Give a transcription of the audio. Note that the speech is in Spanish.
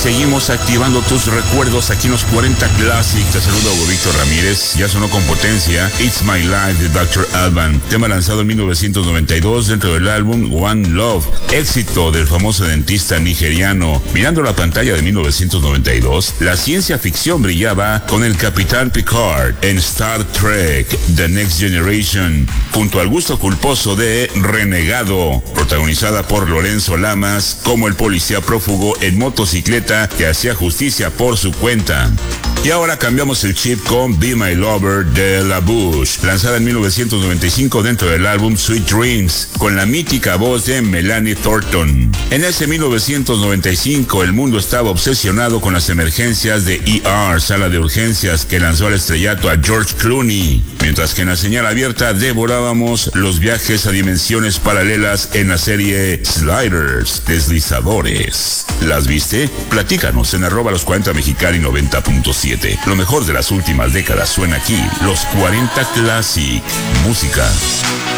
Seguimos activando tus recuerdos aquí en los 40 Classic. Te saludo a Víctor Ramírez. Ya sonó con potencia It's My Life de Dr. Alban, tema lanzado en 1992 dentro del álbum One Love, éxito del famoso dentista nigeriano. Mirando la pantalla de 1992, la ciencia ficción brillaba con el Capitán Picard en Star Trek The Next Generation, junto al gusto culposo de Renegado, protagonizada por Lorenzo Lamas como el policía prófugo en motocicleta que hacía justicia por su cuenta. Y ahora cambiamos el chip con Be My Lover de La Bouche, lanzada en 1995 dentro del álbum Sweet Dreams, con la mítica voz de Melanie Thornton. En ese 1995 el mundo estaba obsesionado con las emergencias de ER, sala de urgencias, que lanzó al estrellato a George Clooney, mientras que en la señal abierta devorábamos los viajes a dimensiones paralelas en la serie Sliders, deslizadores. ¿Las viste? Platícanos en @los40 Mexicali 90.7. Lo mejor de las últimas décadas suena aquí, los 40 Classic. Música.